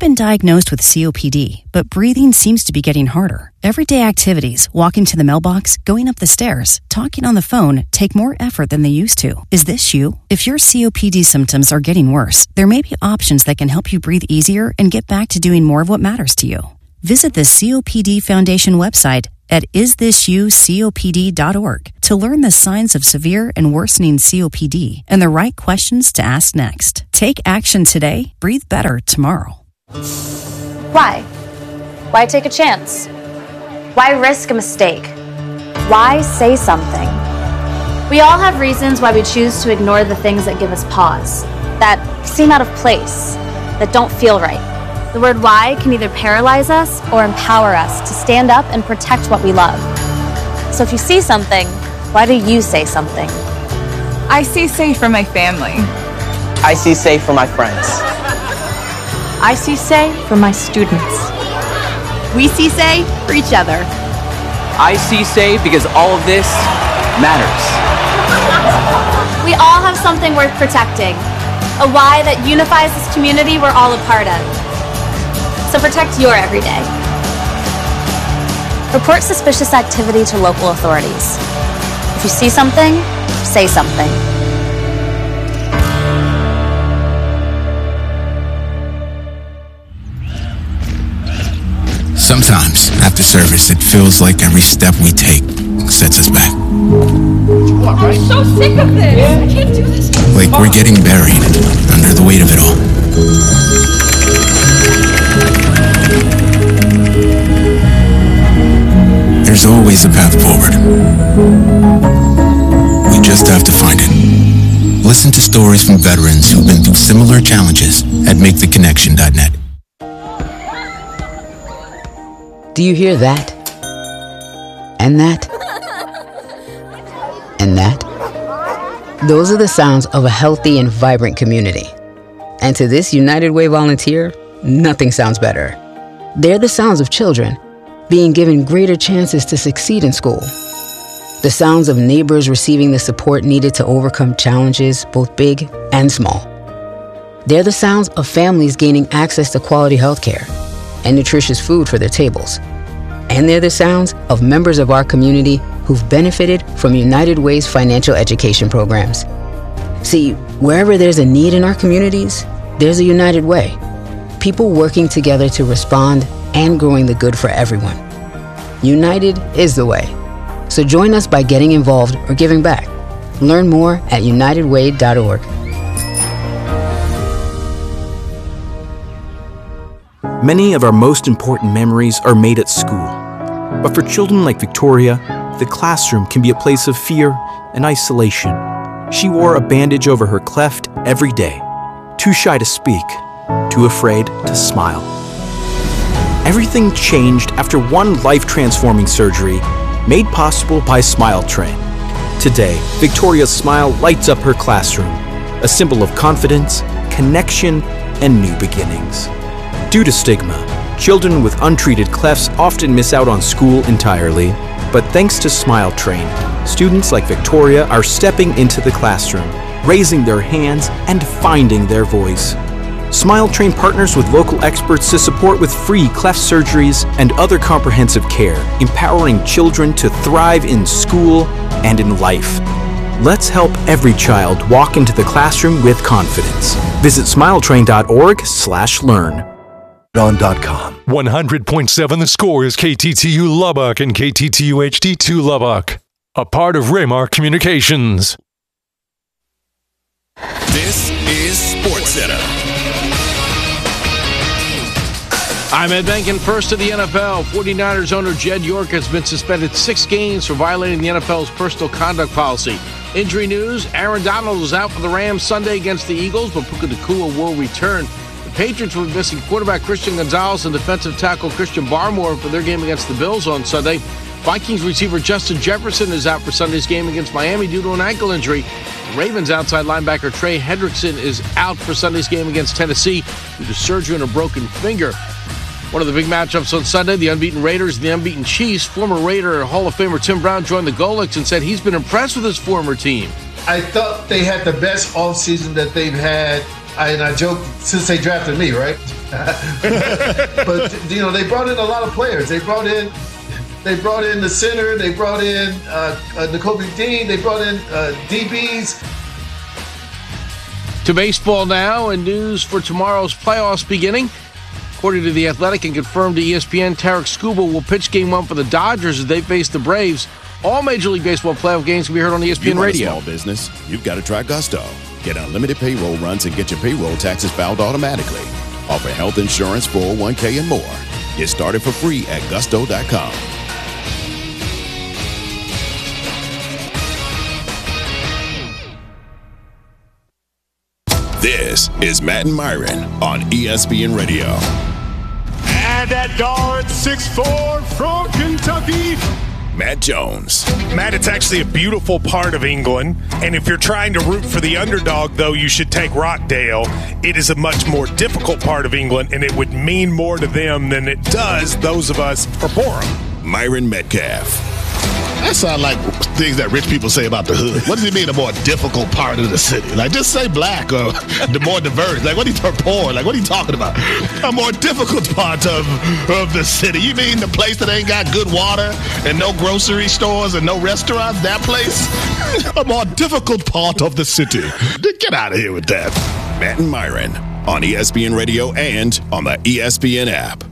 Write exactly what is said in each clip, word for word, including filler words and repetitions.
been diagnosed with C O P D, but breathing seems to be getting harder. Everyday activities, walking to the mailbox, going up the stairs, talking on the phone, take more effort than they used to. Is this you? If your C O P D symptoms are getting worse, there may be options that can help you breathe easier and get back to doing more of what matters to you. Visit the C O P D Foundation website at is this you copd dot org to learn the signs of severe and worsening C O P D and the right questions to ask next. Take action today, breathe better tomorrow. Why? Why take a chance? Why risk a mistake? Why say something? We all have reasons why we choose to ignore the things that give us pause, that seem out of place, that don't feel right. The word why can either paralyze us or empower us to stand up and protect what we love. So if you see something, why do you say something? I see safe for my family. I see safe for my friends. I see say for my students. We see say for each other. I see say because all of this matters. We all have something worth protecting, a why that unifies this community we're all a part of. So protect your everyday. Report suspicious activity to local authorities. If you see something, say something. Sometimes, after service, it feels like every step we take sets us back. I'm so sick of this. I can't do this. Like we're getting buried under the weight of it all. There's always a path forward. We just have to find it. Listen to stories from veterans who've been through similar challenges at make the connection dot net. Do you hear that? And that? And that? Those are the sounds of a healthy and vibrant community. And to this United Way volunteer, nothing sounds better. They're the sounds of children being given greater chances to succeed in school. The sounds of neighbors receiving the support needed to overcome challenges, both big and small. They're the sounds of families gaining access to quality health care and nutritious food for their tables. And they're the sounds of members of our community who've benefited from United Way's financial education programs. See, wherever there's a need in our communities, there's a United Way. People working together to respond and growing the good for everyone. United is the way. So join us by getting involved or giving back. Learn more at united way dot org. Many of our most important memories are made at school. But for children like Victoria, the classroom can be a place of fear and isolation. She wore a bandage over her cleft every day, too shy to speak, too afraid to smile. Everything changed after one life-transforming surgery made possible by Smile Train. Today, Victoria's smile lights up her classroom, a symbol of confidence, connection, and new beginnings. Due to stigma, children with untreated clefts often miss out on school entirely, but thanks to Smile Train, students like Victoria are stepping into the classroom, raising their hands, and finding their voice. Smile Train partners with local experts to support with free cleft surgeries and other comprehensive care, empowering children to thrive in school and in life. Let's help every child walk into the classroom with confidence. Visit smile train dot org slash learn. On dot com. one hundred point seven The Score is K T T U Lubbock and K T T U H D two Lubbock, a part of Raymar Communications. This is SportsCenter. I'm Ed Benkin. First to the N F L. forty-niners owner Jed York has been suspended six games for violating the N F L's personal conduct policy. Injury news, Aaron Donald was out for the Rams Sunday against the Eagles, but Puka Nacua will return. The Patriots were missing quarterback Christian Gonzalez and defensive tackle Christian Barmore for their game against the Bills on Sunday. Vikings receiver Justin Jefferson is out for Sunday's game against Miami due to an ankle injury. Ravens outside linebacker Trey Hendrickson is out for Sunday's game against Tennessee due to surgery on a broken finger. One of the big matchups on Sunday, the unbeaten Raiders and the unbeaten Chiefs. Former Raider Hall of Famer Tim Brown joined the Golics and said he's been impressed with his former team. I thought they had the best offseason that they've had I, and I joke since they drafted me, right? But you know, they brought in a lot of players. They brought in, they brought in the center. They brought in uh, uh, Nakobe Dean. They brought in uh, D Bs. To baseball now, and news for tomorrow's playoffs beginning. According to The Athletic and confirmed to E S P N, Tarek Skubal will pitch game one for the Dodgers as they face the Braves. All Major League Baseball playoff games can be heard on E S P N you Radio. You run a small business, you've got to try Gusto. Get unlimited payroll runs and get your payroll taxes filed automatically. Offer health insurance, four oh one k, and more. Get started for free at gusto dot com. This is Matt and Myron on E S P N Radio. And at guard, six foot four from Kentucky, Matt Jones. Matt, it's actually a beautiful part of England, and if you're trying to root for the underdog, though, you should take Rockdale. It is a much more difficult part of England, and it would mean more to them than it does those of us for Borum. Myron Metcalf. That sounds like things that rich people say about the hood. What does it mean, a more difficult part of the city? Like, just say black or the more diverse. Like, what are you talking poor? Like, what are you talking about? A more difficult part of, of the city. You mean the place that ain't got good water and no grocery stores and no restaurants? That place? A more difficult part of the city. Get out of here with that. Matt and Myron on E S P N Radio and on the E S P N app.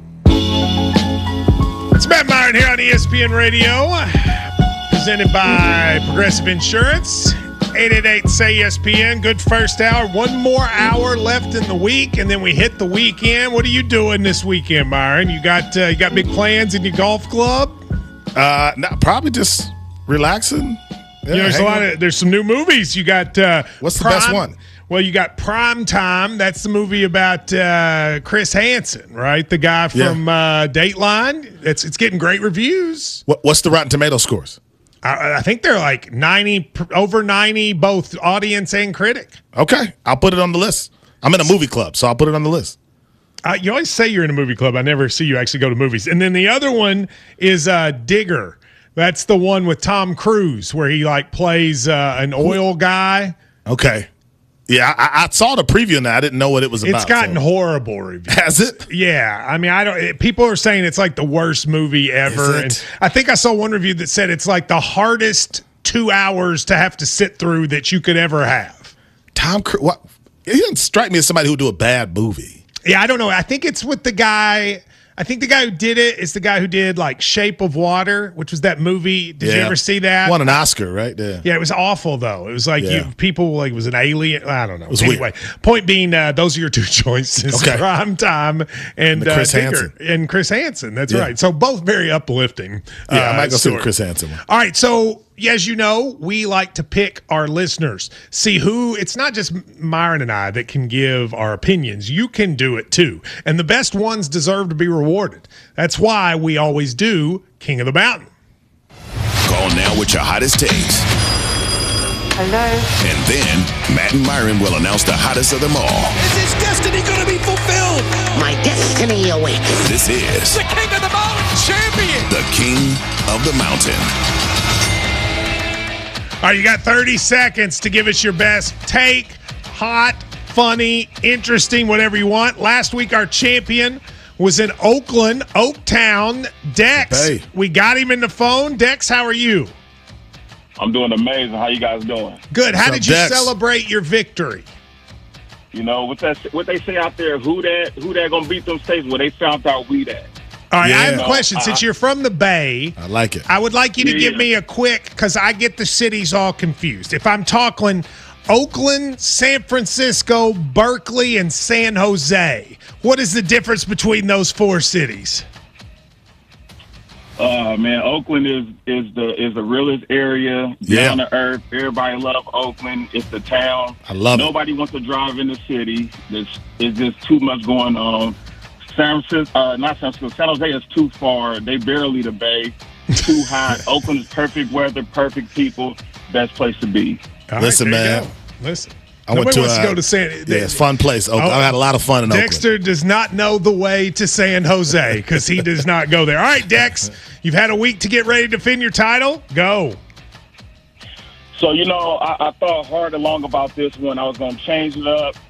It's Matt Myron here on E S P N Radio, presented by Progressive Insurance. eight eight eight, S A Y E S P N. Good first hour. One more hour left in the week, and then we hit the weekend. What are you doing this weekend, Myron? You got uh, you got big plans in your golf club? Uh, no, probably just relaxing. Yeah, you know, there's a lot of there's some new movies. You got uh, what's the Prime, best one? Well, you got Prime Time. That's the movie about uh, Chris Hansen, right? The guy from yeah. uh, Dateline. It's it's getting great reviews. What, what's the Rotten Tomato scores? I, I think they're like ninety, over ninety, both audience and critic. Okay, I'll put it on the list. I'm in a movie club, so I'll put it on the list. Uh, you always say you're in a movie club. I never see you actually go to movies. And then the other one is uh, Digger. That's the one with Tom Cruise where he like plays uh, an oil guy. Okay. Yeah, I, I saw the preview and I didn't know what it was about. It's gotten so. horrible reviews. Has it? Yeah. I mean, I don't. It, people are saying it's like the worst movie ever. And I think I saw one review that said it's like the hardest two hours to have to sit through that you could ever have. Tom Cruise. What? He doesn't strike me as somebody who would do a bad movie. Yeah, I don't know. I think it's with the guy. I think the guy who did it is the guy who did like Shape of Water, which was that movie. Did yeah. you ever see that? Won an Oscar, right? Yeah. Yeah, it was awful though. It was like yeah. you, people like it was an alien. I don't know. It was anyway, weird. Point being, uh, those are your two choices: okay. Prime Time and, and Chris uh, Hansen. And Chris Hansen. That's yeah. right. So both very uplifting. Yeah, uh, I might go story. see the Chris Hansen one. All right, so. As you know, we like to pick our listeners. See who, it's not just Myron and I that can give our opinions. You can do it too. And the best ones deserve to be rewarded. That's why we always do King of the Mountain. Call now with your hottest takes. Hello. And then Matt and Myron will announce the hottest of them all. Is his destiny going to be fulfilled? My destiny awaits. This is the King of the Mountain champion. The King of the Mountain. All right, you got thirty seconds to give us your best take. Hot, funny, interesting, whatever you want. Last week, our champion was in Oakland, Oaktown. Dex, hey. we got him in the phone. Dex, how are you? I'm doing amazing. How you guys doing? Good. How What's did up, you Dex? celebrate your victory? You know, what, that, what they say out there, who that who that going to beat them states? Well, they found out we that. All right, Yeah. I have a question. No, Since I- you're from the Bay, I like it. I would like you to Yeah. give me a quick, because I get the cities all confused. If I'm talking Oakland, San Francisco, Berkeley, and San Jose, what is the difference between those four cities? Uh, man, Oakland is is the is the realest area, Yeah. down to earth. Everybody love Oakland. It's the town. I love it. Nobody wants to drive in the city. There's it's just too much going on. San Francisco, uh, not San Francisco, San Jose is too far. They barely the Bay. Too hot. Oakland is perfect weather, perfect people. Best place to be. All Listen, right, there you man. go. Listen. I went Nobody to, wants to uh, go to San. Yeah, it's a fun place. Oakland. Oh, I had a lot of fun in Dexter Oakland. does not know the way to San Jose because he does not go there. All right, Dex, you've had a week to get ready to defend your title. Go. So, you know, I, I thought hard and long about this one. I was going to change it up.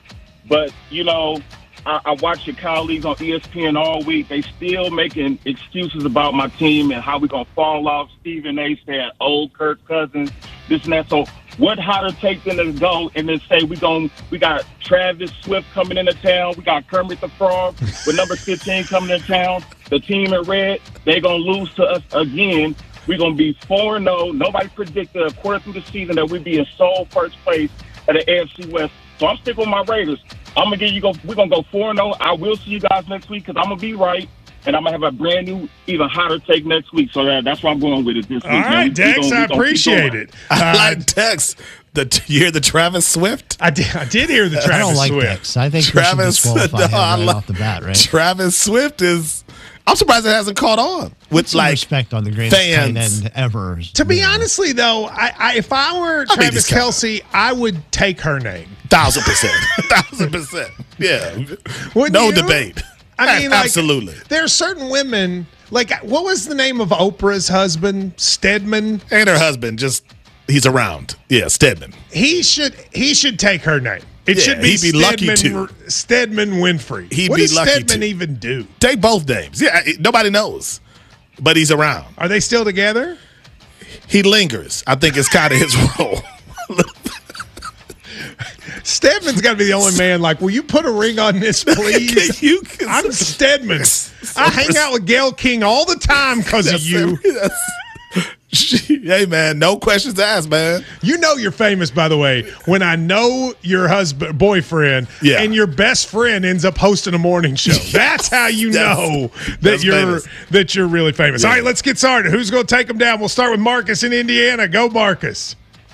But, you know, I, I watch your colleagues on E S P N all week. They still making excuses about my team and how we're going to fall off. Stephen A. said, old Kirk Cousins, this and that. So what hotter take than to go and then say we going we got Travis Swift coming into town. We got Kermit the Frog with number fifteen coming into town. The team in red, they're going to lose to us again. We're going to be four and oh. Nobody predicted a quarter through the season that we'd be in sole first place at the A F C West. So I'm sticking with my Raiders. I'm gonna get you go. We're gonna go four and zero. I will see you guys next week because I'm gonna be right, and I'm gonna have a brand new, even hotter take next week. So that, that's where I'm going with it this All week. right, man. We Dex, gonna, I appreciate it. I Uh, like Dex. The you hear the Travis Swift? I did. I did hear the Travis I don't like Swift. Dex. I think Travis, we should disqualify no, I him right love- off the bat, right? Travis Swift is. I'm surprised it hasn't caught on with Some like respect on the greatest tight fans. end ever. To be honestly, though, I, I if I were I mean, Travis he's kinda- Kelce, I would take her name. Thousand percent, thousand percent. Yeah, Wouldn't no you? debate. I mean, like, absolutely. There are certain women, like what was the name of Oprah's husband, Stedman? And her husband, just he's around. Yeah, Stedman. He should he should take her name. It Yeah, should be, he'd be lucky Stedman, to. Stedman Winfrey. He'd what be does lucky Stedman to. even do? Take both names. Yeah, it- nobody knows, but he's around. Are they still together? He lingers. I think it's kind of his role. Stedman's got to be the only man. Like, will you put a ring on this, please? you, I'm Stedman. I hang out with Gail King all the time because of you. Hey, man, no questions asked, man. You know you're famous, by the way, when I know your husband, boyfriend, Yeah. and your best friend ends up hosting a morning show. That's how you That's- know that that's you're famous. that you're really famous. Yeah. All right, let's get started. Who's going to take them down? We'll start with Marcus in Indiana. Go, Marcus.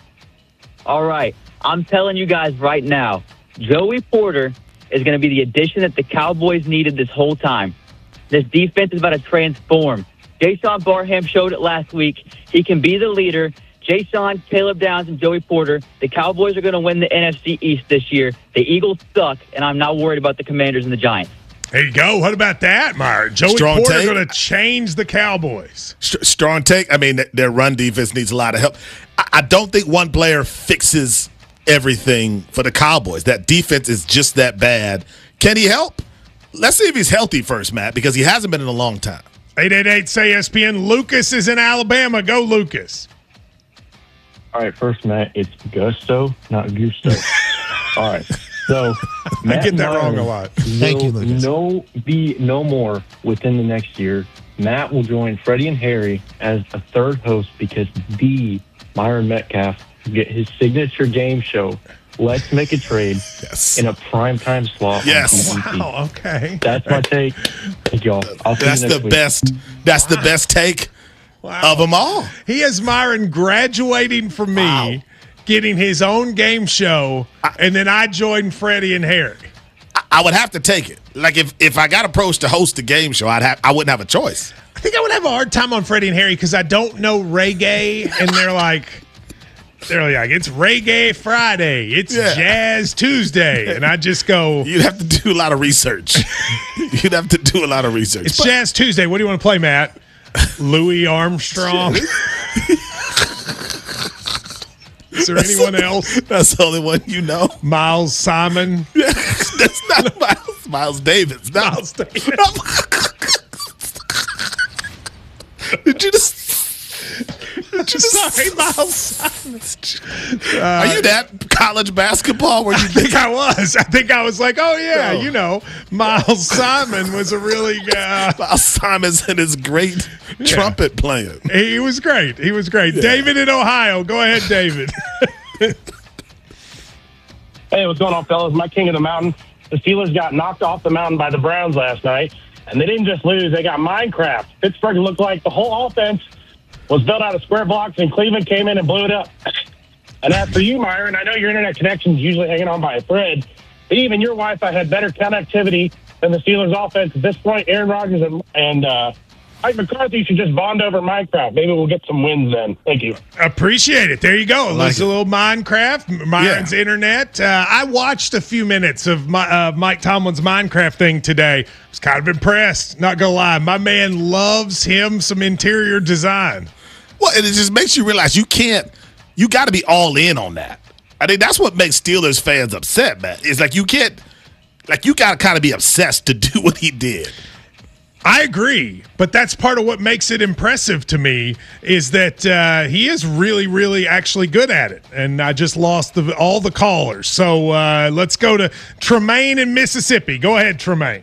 All right. I'm telling you guys right now, Joey Porter is going to be the addition that the Cowboys needed this whole time. This defense is about to transform. Jason Barham showed it last week. He can be the leader. Jason, Caleb Downs, and Joey Porter. The Cowboys are going to win the N F C East this year. The Eagles suck, and I'm not worried about the Commanders and the Giants. There you go. What about that, Myron? Joey Strong Porter take. going to change the Cowboys. St- strong take. I mean, th- their run defense needs a lot of help. I, I don't think one player fixes everything for the Cowboys. That defense is just that bad. Can he help? Let's see if he's healthy first, Matt, because he hasn't been in a long time. eight eight eight, S A Y E S P N. Lucas is in Alabama. Go, Lucas. All right, first, Matt, it's Gusto, not Gusto. All right, so Matt I get that Myron wrong a lot. Thank you, Lucas. No, be no more within the next year. Matt will join Freddie and Harry as a third host because the Myron Metcalf will get his signature game show. Let's make a trade yes. in a primetime slot. Yes. On T V. Wow, okay. That's my take. Thank y'all. I'll see That's you next the week. best. That's the best take Wow. of them all. He has Myron graduating from me, Wow. getting his own game show, and then I joined Freddie and Harry. I, I would have to take it. Like if, if I got approached to host a game show, I'd have I wouldn't have a choice. I think I would have a hard time on Freddie and Harry because I don't know reggae, and they're like, they're like, it's Reggae Friday, it's Yeah. Jazz Tuesday, and I just go, You'd have to do a lot of research. You'd have to do a lot of research. it's But- Jazz Tuesday. What do you want to play, Matt? Louis Armstrong. Is there anyone else? That's the only one you know. Miles Simon. That's not Miles, Miles Davis. No. Miles Davis. Did you just? Did you just Sorry, Miles Simon. Are you that college basketball where you I think I was. I think I was like, oh yeah, No. you know, Miles Simon was a really uh, Miles Simon's and his great trumpet playing? he was great. He was great. Yeah. David in Ohio. Go ahead, David. Hey, what's going on, fellas? My king of the mountain. The Steelers got knocked off the mountain by the Browns last night, and they didn't just lose. They got Minecraft. Pittsburgh looked like the whole offense was built out of square blocks, and Cleveland came in and blew it up. And as for you, Myron, I know your internet connection's usually hanging on by a thread, but even your Wi-Fi had better connectivity than the Steelers' offense. At this point, Aaron Rodgers and, and uh, Mike McCarthy should just bond over Minecraft. Maybe we'll get some wins then. Thank you. Appreciate it. There you go. like It's a little Minecraft, Myron's Yeah. internet. Uh, I watched a few minutes of my, uh, Mike Tomlin's Minecraft thing today. I was kind of impressed, not gonna lie. My man loves him some interior design. Well, and it just makes you realize you can't. You got to be all in on that. I think that's what makes Steelers fans upset, man. It's like you can't. Like, you got to kind of be obsessed to do what he did. I agree, but that's part of what makes it impressive to me is that uh, he is really, really actually good at it. And I just lost the, all the callers. So uh, let's go to Tremaine in Mississippi. Go ahead, Tremaine.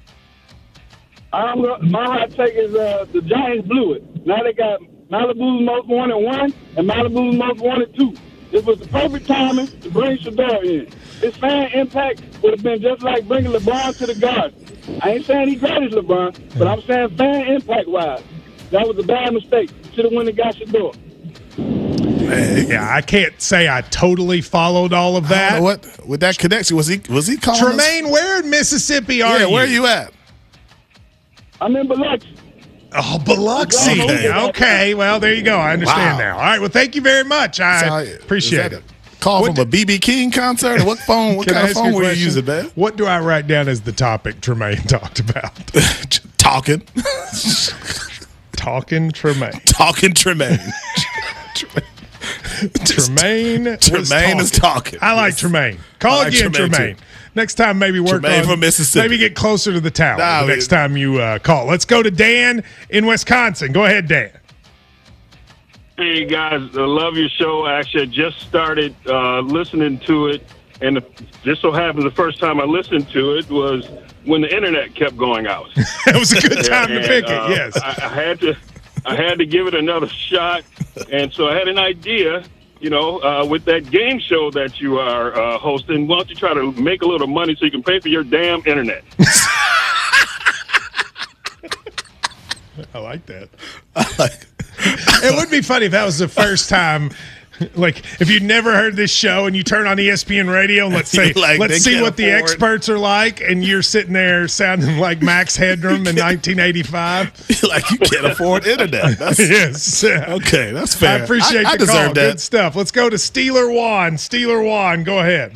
I'm, my hot take is uh, the Giants blew it. Now they got Malibu's most wanted one and Malibu's most wanted two. It was the perfect timing to bring Shador in. His fan impact would have been just like bringing LeBron to the Garden. I ain't saying he great as LeBron, but I'm saying fan impact-wise, that was a bad mistake. Should have went and got Shador. Yeah, I can't say I totally followed all of that. I don't know what with that connection was he was he calling Tremaine, us? where in Mississippi are yeah, you? where are you at? I'm in Biloxi. Oh, Biloxi. Okay. okay, well, there you go. I understand Wow. now. All right, well, thank you very much. I Sorry, appreciate is it. that a Call What from a B B King concert? Or what phone? What Can I kind of ask phone you a were you question? using, man? What do I write down as the topic Tremaine talked about? Talking. Talking Tremaine. Talking Tremaine. Tremaine was Tremaine is talking. I like Tremaine. Call I like again, Tremaine, Tremaine. too. Next time, maybe work Tremaine on from Mississippi. Maybe get closer to the tower Nah, the next we- time you uh, call. Let's go to Dan in Wisconsin. Go ahead, Dan. Hey, guys, I love your show. Actually, I just started uh, listening to it, and it just so happened the first time I listened to it was when the internet kept going out. It was a good time to And, pick uh, it, yes. I, I had to I had to give it another shot, and so I had an idea, you know, uh, with that game show that you are uh, hosting. Why don't you try to make a little money so you can pay for your damn internet? I like that. It would be funny if that was the first time. Like, if you'd never heard this show and you turn on E S P N radio and let's say, Like, they let's see can't what the afford- experts are like, and you're sitting there sounding like Max Headroom in nineteen eighty-five. Like, you can't afford internet. That's, yes. Okay, that's fair. I appreciate I, I the deserve call. that. Good stuff. Let's go to Steeler Juan. Steeler Juan, go ahead.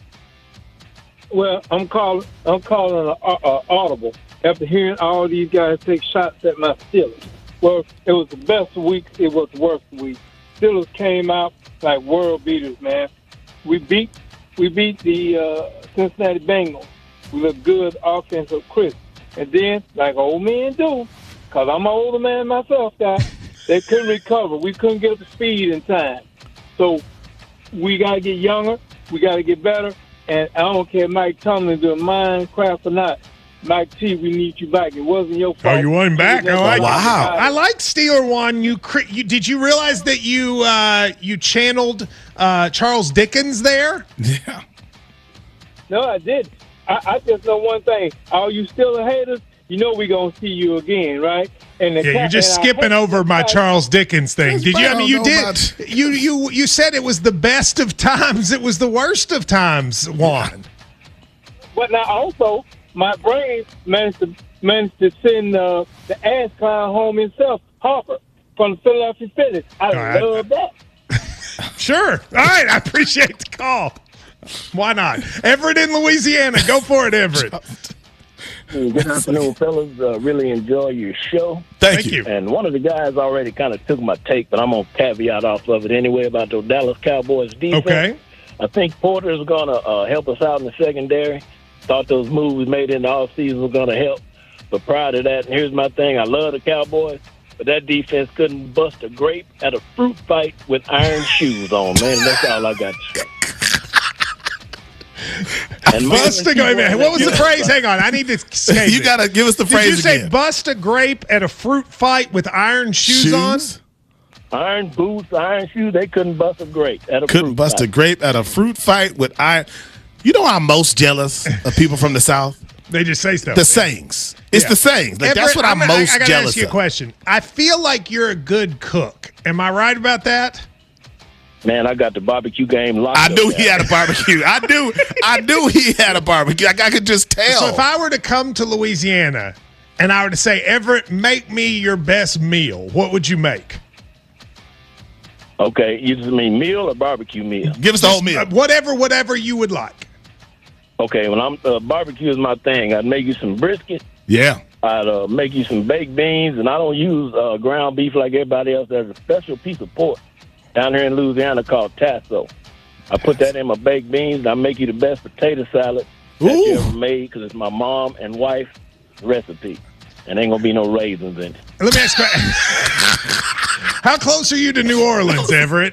Well, I'm calling. I'm calling an uh, uh, audible after hearing all these guys take shots at my Steelers. Well, it was the best week. It was the worst week. Steelers came out like world beaters, man. We beat. We beat the uh, Cincinnati Bengals. We looked good, offensive, crisp, and then like old men do, because I'm an older man myself, guys. They couldn't recover. We couldn't get up to speed in time. So we got to get younger. We got to get better. And I don't care if Mike Tomlin doing Minecraft or not. Mike T, we need you back. It wasn't your fault. Oh, you want him back? Oh, I, wow. I like Steeler One. You, cre- you did you realize that you uh, you channeled uh, Charles Dickens there? Yeah. No, I did. I, I just know one thing. All you Steeler haters, you know we gonna see you again, right? And the Yeah, you're cap- just and I skipping hate over the my fact- Charles Dickens thing. That's Did you? I fine. mean, I you don't did. know about- You you you said it was the best of times. It was the worst of times. Juan. But now also, my brain managed to managed to send uh, the ass clown home himself, Harper, from the Philadelphia Phillies. I right. love that. Sure. All right. I appreciate the call. Why not? Everett in Louisiana. Go for it, Everett. Hey, good afternoon, fellas. Uh, really enjoy your show. Thank, Thank you. you. And one of the guys already kind of took my take, but I'm going to caveat off of it anyway about the Dallas Cowboys defense. Okay. I think Porter's going to uh, help us out in the secondary. Thought those moves we made in the offseason were going to help. But prior to that, and here's my thing, I love the Cowboys, but that defense couldn't bust a grape at a fruit fight with iron shoes on, man. That's all I got to say. And Bust a grape. What was the phrase? Hang on. I need to escape You it. got to give us the Did phrase you say again. bust a grape at a fruit fight with iron shoes, on? Iron boots, iron shoes, they couldn't bust a grape at a Couldn't fruit bust fight. a grape at a fruit fight with iron. You know I'm most jealous of people from the South? They just say stuff. The sayings. It's Yeah. the sayings. Like, that's Everett, what I'm, I- most I, I gotta jealous ask you a of. question. I feel like you're a good cook. Am I right about that? Man, I got the barbecue game locked I up knew there. he had a barbecue. I knew. I knew he had a barbecue. Like, I could just tell. So if I were to come to Louisiana and I were to say, Everett, make me your best meal, what would you make? Okay, you just mean meal or barbecue meal? Give us the whole meal. Uh, whatever, whatever you would like. Okay, well, I'm uh, barbecue is my thing. I'd make you some brisket. Yeah. I'd uh, make you some baked beans, and I don't use uh, ground beef like everybody else. There's a special piece of pork down here in Louisiana called tasso. I put that in my baked beans, and I make you the best potato salad. that you ever made because it's my mom and wife recipe. And ain't going to be no raisins in it. Let me ask you, how close are you to New Orleans, Everett?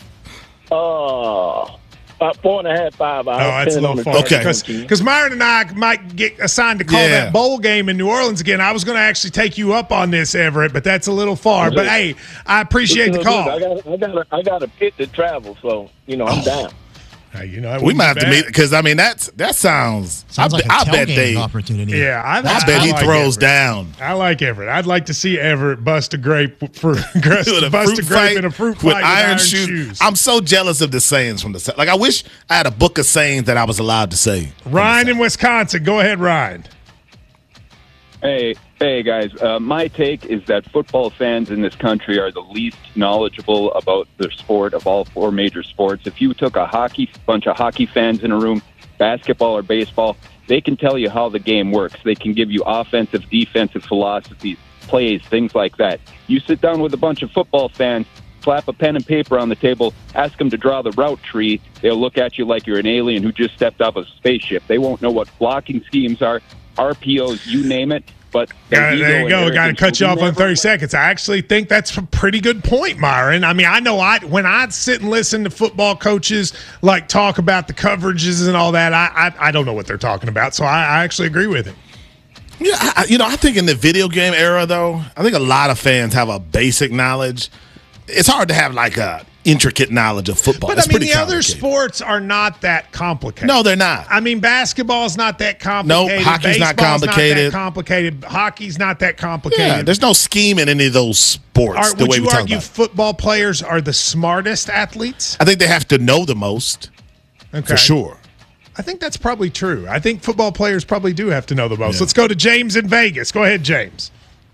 Uh, about four and a half, five hours. Oh, that's a little far. Okay. Because Myron and I might get assigned to call Yeah. that bowl game in New Orleans again. I was going to actually take you up on this, Everett, but that's a little far. But, hey, I appreciate the call. I got, I got, a, I got a pit to travel, so, you know, I'm down. Uh, you know, We might have to meet because I mean that's that sounds. Sounds I, like a I bet tailgating they. opportunity. Yeah, I, I I bet he like throws Everett. down. I like Everett. I'd like to see Everett bust a grape for bust With a a fruit grape fight in a fruit with fight iron, with shoes. shoes. I'm so jealous of the sayings from the South. Like I wish I had a book of sayings that I was allowed to say. Ryan in Wisconsin. Go ahead, Ryan. Hey, hey, guys. Uh, my take is that football fans in this country are the least knowledgeable about the sport of all four major sports. If you took a hockey bunch of hockey fans in a room, basketball or baseball, they can tell you how the game works. They can give you offensive, defensive philosophies, plays, things like that. You sit down with a bunch of football fans, slap a pen and paper on the table, ask them to draw the route tree. They'll look at you like you're an alien who just stepped off a spaceship. They won't know what blocking schemes are, R P Os, you name it. But Got it, there you go. Got to cut you off on thirty seconds. I actually think that's a pretty good point, Myron. I mean, I know I when I sit and listen to football coaches like talk about the coverages and all that, I I, I don't know what they're talking about. So I, I actually agree with him. Yeah, I, you know, I think in the video game era, though, I think a lot of fans have a basic knowledge. It's hard to have like a intricate knowledge of football. But It's I mean, pretty the other complicated. sports are not that complicated. No, they're not. I mean, basketball's not that complicated. Nope, hockey's not Baseball's complicated. Not that complicated. Hockey's not that complicated. Yeah, there's no scheme in any of those sports. Are, the would way you we talk argue about it. football players are the smartest athletes? I think they have to know the most. Okay. For sure. I think that's probably true. I think football players probably do have to know the most. Let's go to James in Vegas. Go ahead, James.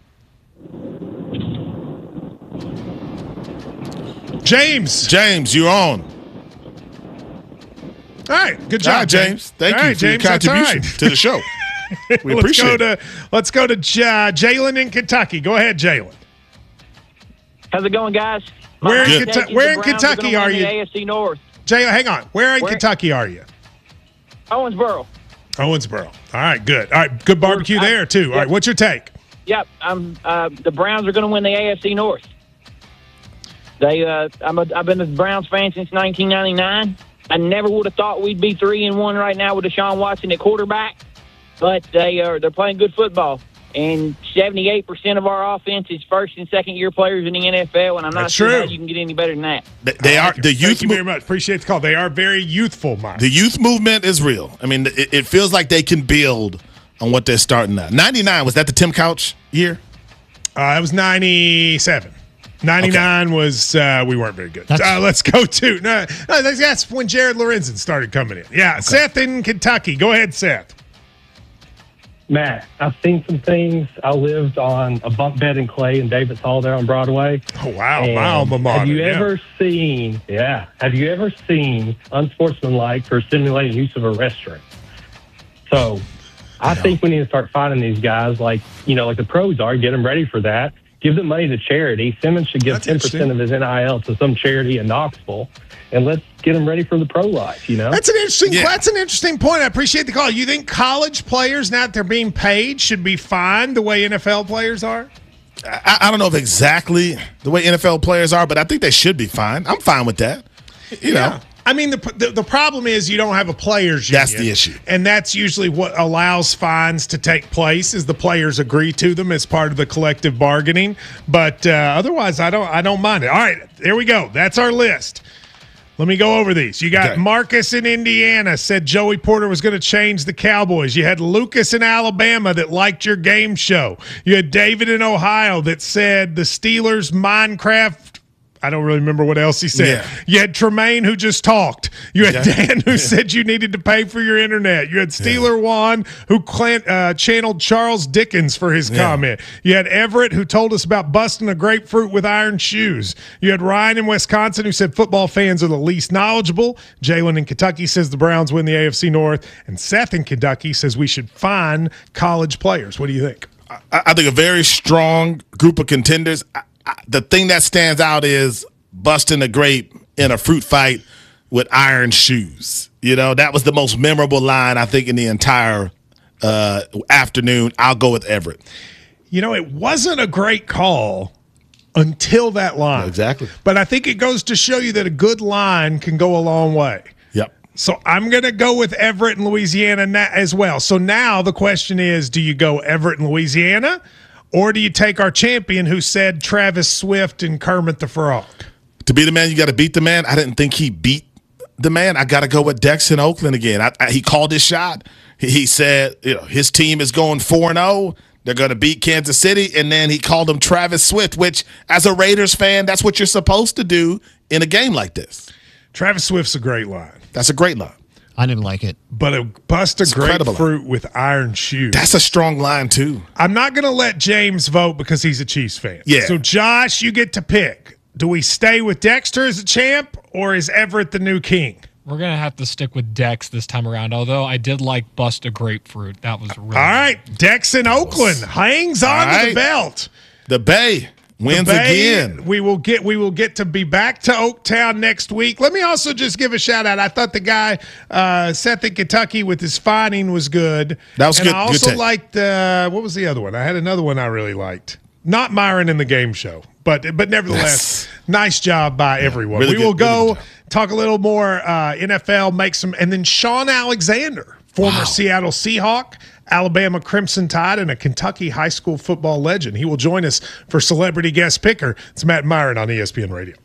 James. James, you're on. All right, good job, All right, James. Thank All you right, for your James, that's all contribution right. to the show. We let's appreciate go it. to let's go to uh, Jalen in Kentucky. Go ahead, Jalen. How's it going, guys? Where in, My Kentu- Yankees, where the in Browns are Kentucky gonna are win you? the A F C North. Jalen, hang on. Where in Where? Kentucky are you? Owensboro. Owensboro. All right, good. All right, good barbecue I- there too. All right, what's your take? Yep, I'm. Uh, the Browns are going to win the A F C North. They. Uh, I'm. A, I've been a Browns fan since nineteen ninety-nine. I never would have thought we'd be three and one right now with Deshaun Watson at quarterback, but they are. They're playing good football. And seventy-eight percent of our offense is first and second year players in the N F L, and I'm not That's sure true. how you can get any better than that. They, they are the youth. Thank you very much. Appreciate the call. They are very youthful, Mike. The youth movement is real. I mean, it, it feels like they can build on what they're starting at. ninety-nine, was that the Tim Couch year? Uh, it was ninety-seven. ninety-nine was, uh, we weren't very good. Uh, let's go to, no, no, that's, that's when Jared Lorenzen started coming in. Yeah, Seth in Kentucky. Go ahead, Seth. Matt, I've seen some things. I lived on a bunk bed in Clay and Davis Hall there on Broadway. Oh, wow. And My alma mater. Have you yeah. ever seen, yeah, have you ever seen unsportsmanlike for simulated use of a restroom? So I think we need to start finding these guys like, you know, like the pros are, get them ready for that. Give them money to charity. Simmons should give That's ten percent of his N I L to some charity in Knoxville, and let's get them ready for the pro life, you know? That's an interesting. That's an interesting point. I appreciate the call. You think college players, now that they're being paid, should be fined the way N F L players are? I, I don't know if exactly the way N F L players are, but I think they should be fine. I'm fine with that. You know. I mean, the, the the problem is you don't have a players union. That's the issue. And that's usually what allows fines to take place is the players agree to them as part of the collective bargaining. But uh, otherwise, I don't I don't mind it. All right, there we go. That's our list. Let me go over these. You got Okay. Marcus in Indiana said Joey Porter was going to change the Cowboys. You had Lucas in Alabama that liked your game show. You had David in Ohio that said the Steelers Minecraft. I don't really remember what else he said. Yeah. You had Tremaine who just talked. You had Okay. Dan who said you needed to pay for your internet. You had Steeler Juan who clan- uh, channeled Charles Dickens for his Yeah. comment. You had Everett who told us about busting a grapefruit with iron shoes. You had Ryan in Wisconsin who said football fans are the least knowledgeable. Jalen in Kentucky says the Browns win the A F C North. And Seth in Kentucky says we should fine college players. What do you think? I, I think a very strong group of contenders. I, I, the thing that stands out is busting a grape in a fruit fight with iron shoes. You know, that was the most memorable line, I think, in the entire uh, afternoon. I'll go with Everett. You know, it wasn't a great call until that line. Exactly. But I think it goes to show you that a good line can go a long way. Yep. So I'm going to go with Everett in Louisiana na- as well. So now the question is, do you go Everett in Louisiana, or do you take our champion who said Travis Swift and Kermit the Frog? To be the man, you got to beat the man. I didn't think he beat the man. I got to go with Dex in Oakland again. I, I, he called his shot. He, he said, you know, his team is going four and oh. They're going to beat Kansas City. And then he called him Travis Swift, which, as a Raiders fan, that's what you're supposed to do in a game like this. Travis Swift's a great line. That's a great line. I didn't like it. But a bust a It's incredible grapefruit line. With iron shoes. That's a strong line, too. I'm not going to let James vote because he's a Chiefs fan. Yeah. So, Josh, you get to pick. Do we stay with Dexter as a champ, or is Everett the new king? We're going to have to stick with Dex this time around, although I did like Bust a Grapefruit. That was really All right. Dex in Oakland hangs on All to right. the belt. The Bay wins The Bay, again. We will get we will get to be back to Oaktown next week. Let me also just give a shout out. I thought the guy uh, Seth in Kentucky with his finding was good. That was and good- I good also take. liked uh, what was the other one? I had another one I really liked. Not Myron in the game show, but but nevertheless, nice job by everyone. really we will good- really go talk a little more uh, N F L, make some, and then Sean Alexander, former Seattle Seahawk, Alabama Crimson Tide, and a Kentucky high school football legend. He will join us for Celebrity Guest Picker. It's Matt Myron on E S P N Radio.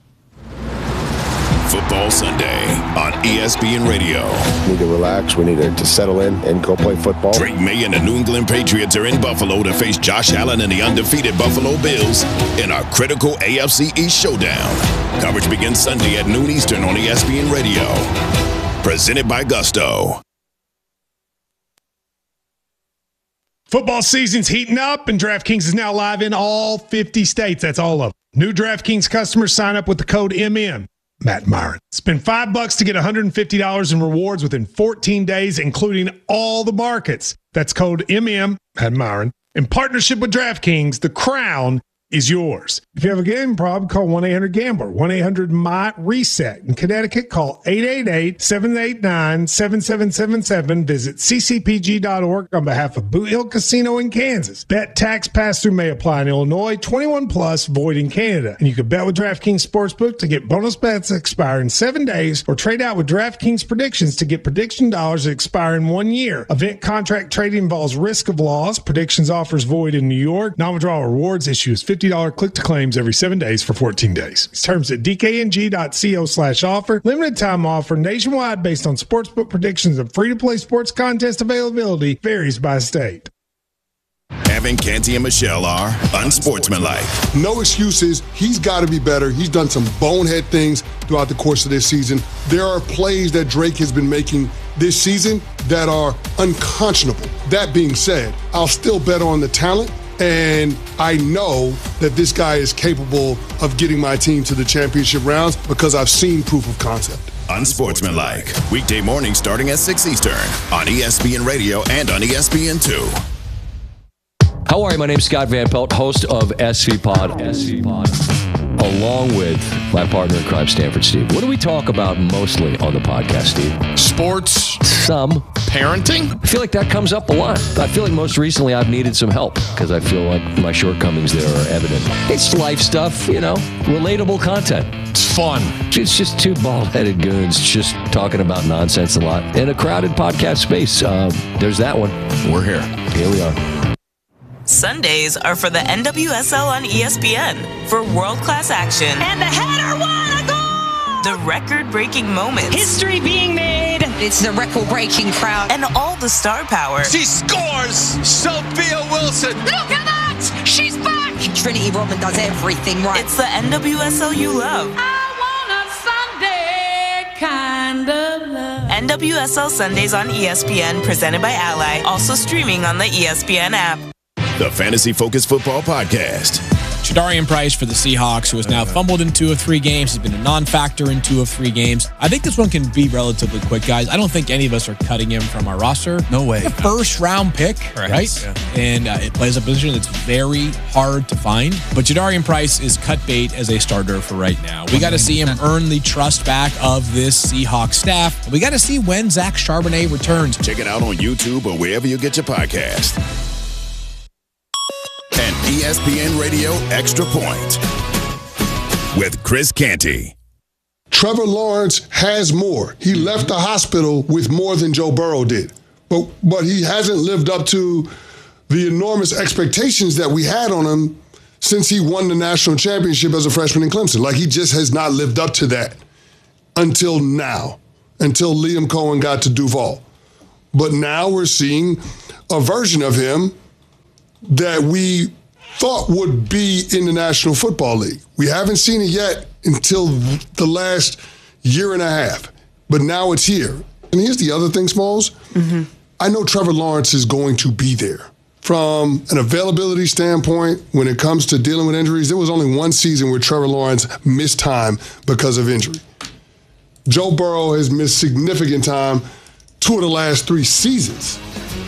Football Sunday on E S P N Radio. We need to relax. We need to, to settle in and go play football. Drake May and the New England Patriots are in Buffalo to face Josh Allen and the undefeated Buffalo Bills in a critical A F C East showdown. Coverage begins Sunday at noon Eastern on E S P N Radio. Presented by Gusto. Football season's heating up, and DraftKings is now live in all fifty states. That's all of them. New DraftKings customers sign up with the code M M. Matt Myron. Spend five bucks to get one hundred fifty dollars in rewards within fourteen days, including all the markets. That's code M M, Matt Myron. In partnership with DraftKings, the crown is yours. If you have a gambling problem, call one eight hundred gambler, one eight hundred M Y reset. In Connecticut, call eight eight eight, seven eight nine, seven seven seven seven. Visit c c p g dot org on behalf of Boot Hill Casino in Kansas. Bet tax pass-through may apply in Illinois, twenty-one plus, void in Canada. And you can bet with DraftKings Sportsbook to get bonus bets that expire in seven days, or trade out with DraftKings Predictions to get prediction dollars that expire in one year. Event contract trading involves risk of loss. Predictions offers void in New York. Non-withdrawal rewards issues fifty dollars click-to-claims every seven days for fourteen days. Terms at d k n g dot co slash offer. Limited time offer nationwide based on sportsbook predictions and free-to-play sports contest availability varies by state. Evan, Canty, and Michelle are unsportsmanlike. No excuses. He's got to be better. He's done some bonehead things throughout the course of this season. There are plays that Drake has been making this season that are unconscionable. That being said, I'll still bet on the talent. And I know that this guy is capable of getting my team to the championship rounds because I've seen proof of concept. Unsportsmanlike. Weekday mornings starting at six Eastern on E S P N Radio and on E S P N two. How are you? My name's Scott Van Pelt, host of S V Pod. S V Pod. Along with my partner in crime, Stanford Steve. What do we talk about mostly on the podcast, Steve? Sports. Some. Parenting. I feel like that comes up a lot. I feel like most recently I've needed some help because I feel like my shortcomings there are evident. It's life stuff, you know, relatable content. It's fun. It's just two bald-headed goons just talking about nonsense a lot in a crowded podcast space. Uh, there's that one. We're here. Here we are. Sundays are for the N W S L on E S P N for world-class action. And the header won a goal! The record-breaking moments. History being made. It's the record-breaking crowd. And all the star power. She scores! Sophia Wilson! Look at that! She's back! Trinity Rodman does everything right. It's the N W S L you love. I want a Sunday kind of love. N W S L Sundays on E S P N, presented by Ally. Also streaming on the E S P N app. The Fantasy Focus Football Podcast. Jadarian Price for the Seahawks, who has now fumbled in two of three games. He's been a non-factor in two of three games. I think this one can be relatively quick, guys. I don't think any of us are cutting him from our roster. No way. A first-round pick, right? right? Yeah. And uh, it plays a position that's very hard to find. But Jadarian Price is cut bait as a starter for right now. We got to see him earn the trust back of this Seahawks staff. We got to see when Zach Charbonnet returns. Check it out on YouTube or wherever you get your podcast. An E S P N Radio Extra Point with Chris Canty. Trevor Lawrence has more. He left the hospital with more than Joe Burrow did. But but he hasn't lived up to the enormous expectations that we had on him since he won the national championship as a freshman in Clemson. Like, he just has not lived up to that until now, until Liam Cohen got to Duval. But now we're seeing a version of him that we thought would be in the National Football League. We haven't seen it yet until the last year and a half, but now it's here. And here's the other thing, Smalls. Mm-hmm. I know Trevor Lawrence is going to be there. From an availability standpoint, when it comes to dealing with injuries, there was only one season where Trevor Lawrence missed time because of injury. Joe Burrow has missed significant time two of the last three seasons.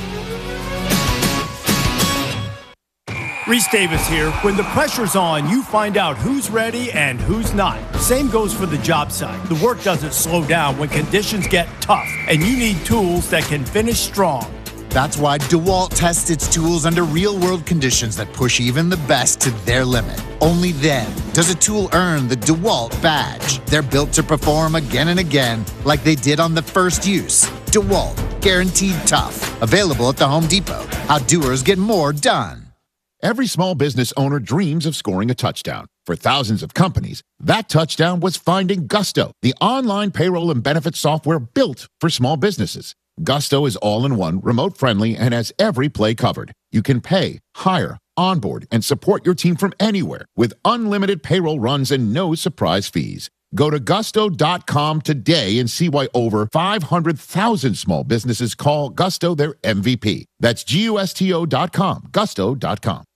Reese Davis here. When the pressure's on, you find out who's ready and who's not. Same goes for the job site. The work doesn't slow down when conditions get tough, and you need tools that can finish strong. That's why DeWalt tests its tools under real-world conditions that push even the best to their limit. Only then does a tool earn the DeWalt badge. They're built to perform again and again like they did on the first use. DeWalt, guaranteed tough. Available at the Home Depot. How doers get more done. Every small business owner dreams of scoring a touchdown. For thousands of companies, that touchdown was finding Gusto, the online payroll and benefits software built for small businesses. Gusto is all-in-one, remote-friendly, and has every play covered. You can pay, hire, onboard, and support your team from anywhere with unlimited payroll runs and no surprise fees. Go to gusto dot com today and see why over five hundred thousand small businesses call Gusto their M V P. That's G U S T O dot com, gusto dot com.